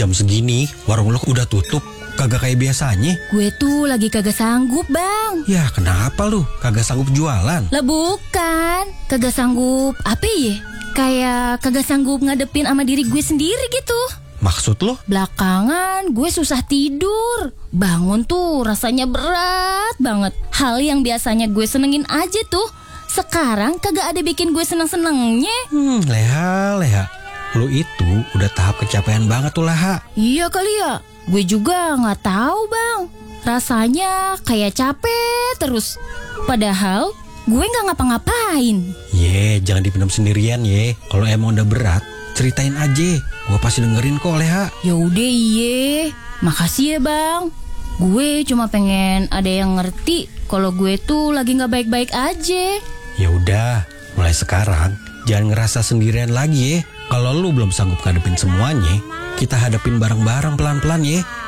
jam segini warung lo udah tutup. Kagak kayak biasanya. Gue tuh lagi kagak sanggup, Bang. Ya kenapa lu kagak sanggup jualan? Lah bukan, kagak sanggup apa ya? Kayak kagak sanggup ngadepin sama diri gue sendiri gitu. Maksud lo? Belakangan gue susah tidur. Bangun tuh rasanya berat banget. Hal yang biasanya gue senengin aja tuh, sekarang kagak ada bikin gue seneng-senengnya. Leha. Lu itu udah tahap kecapean banget tuh, Leha. Iya kali ya. Gue juga gak tahu, Bang. Rasanya kayak capek terus. Padahal gue gak ngapa-ngapain. Jangan dipendam sendirian ye. Kalau emang udah berat, ceritain aja. Gue pasti dengerin kok, Leha. Yaudah iye. Makasih ya, Bang. Gue cuma pengen ada yang ngerti kalau gue tuh lagi gak baik-baik aja. Ya udah, mulai sekarang jangan ngerasa sendirian lagi ya. Kalau lu belum sanggup ngadepin semuanya, kita hadapin bareng-bareng pelan-pelan ya.